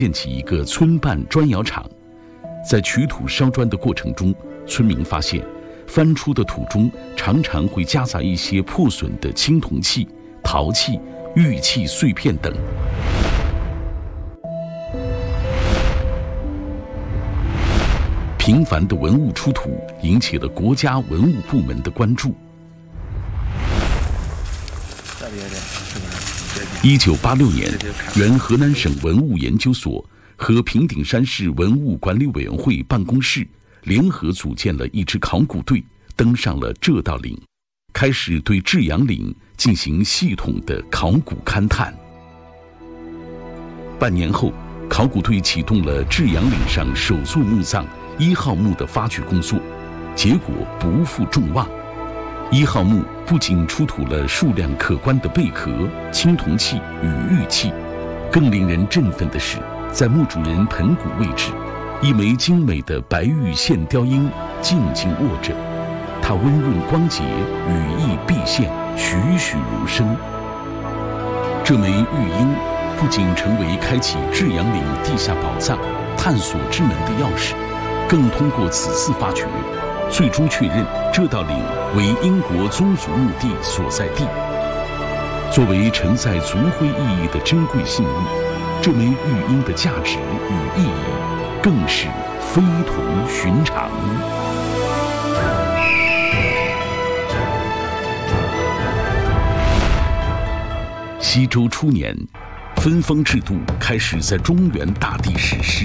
建起一个村办砖窑厂。在取土烧砖的过程中，村民发现翻出的土中常常会夹杂一些破损的青铜器、陶器、玉器碎片等。频繁的文物出土引起了国家文物部门的关注。1986年，原河南省文物研究所和平顶山市文物管理委员会办公室联合组建了一支考古队，登上了这道岭，开始对至阳岭进行系统的考古勘探。半年后，考古队启动了至阳岭上首座墓葬1号墓的发掘工作，结果不负众望。1号墓不仅出土了数量可观的贝壳、青铜器与玉器，更令人振奋的是，在墓主人盆骨位置，一枚精美的白玉线雕鹰静静卧着，它温润光洁，羽翼毕现，栩栩如生。这枚玉鹰不仅成为开启至阳岭地下宝藏探索之门的钥匙，更通过此次发掘，最终确认这道岭为英国宗族墓地所在地。作为承载族徽意义的珍贵信物，这枚玉鹰的价值与意义更是非同寻常。西周初年，分封制度开始在中原大地实施。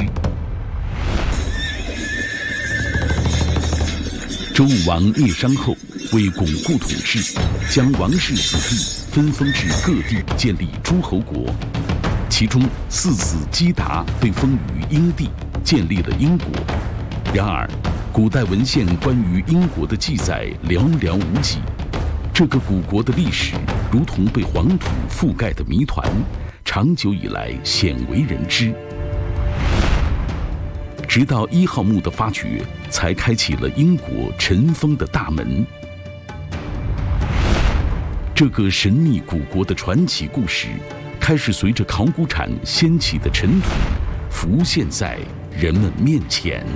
周武王灭商后，为巩固统治，将王室子弟分封至各地，建立诸侯国。其中4子姬达被封于殷地，建立了殷国。然而，古代文献关于殷国的记载寥寥无几，这个古国的历史如同被黄土覆盖的谜团，长久以来鲜为人知。直到1号墓的发掘，才开启了英国尘封的大门。这个神秘古国的传奇故事，开始随着考古产掀起的尘土，浮现在人们面前。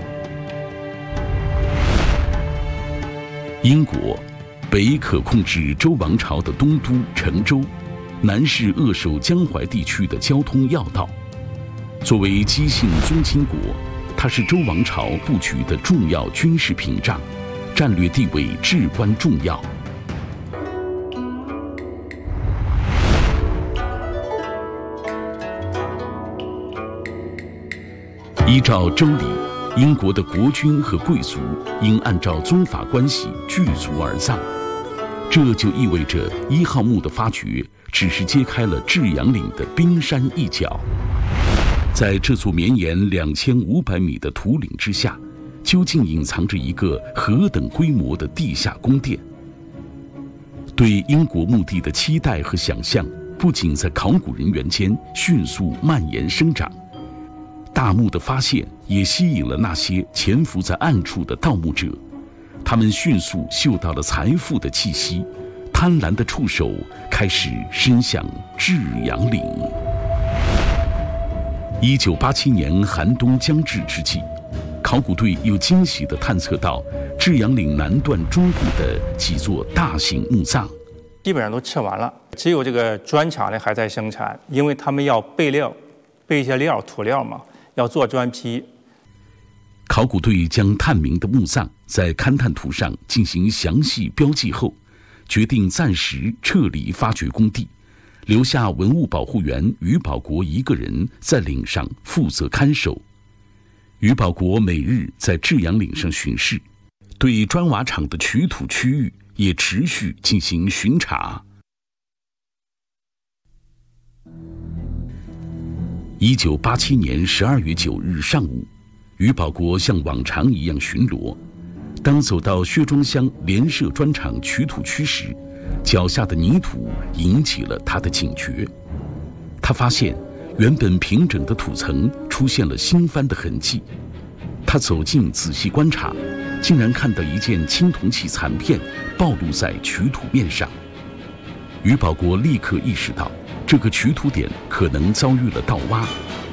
英国北可控制周王朝的东都成州，南是扼守江淮地区的交通要道。作为姬姓宗亲国，它是周王朝布局的重要军事屏障，战略地位至关重要。依照周礼，英国的国君和贵族应按照宗法关系聚族而葬，这就意味着1号墓的发掘只是揭开了至阳岭的冰山一角。在这座绵延2500米的土岭之下，究竟隐藏着一个何等规模的地下宫殿？对英国墓地的期待和想象，不仅在考古人员间迅速蔓延生长，大墓的发现也吸引了那些潜伏在暗处的盗墓者，他们迅速嗅到了财富的气息，贪婪的触手开始伸向至阳岭。1987年寒冬将至之际，考古队又惊喜地探测到至阳岭南段中部的几座大型墓葬， 基本上都撤完了，只有这个砖厂呢还在生产，因为他们要备料，备一些料土料嘛，要做砖坯。 考古队将探明的墓葬在勘探图上进行详细标记后，决定暂时撤离发掘工地，留下文物保护员于保国一个人在岭上负责看守。于保国每日在至阳岭上巡视，对砖瓦厂的取土区域也持续进行巡查。1987年12月9日上午，于保国像往常一样巡逻。当走到薛庄乡联社砖厂取土区时，脚下的泥土引起了他的警觉。他发现原本平整的土层出现了新翻的痕迹。他走近仔细观察，竟然看到一件青铜器残片暴露在取土面上。于保国立刻意识到，这个取土点可能遭遇了盗挖，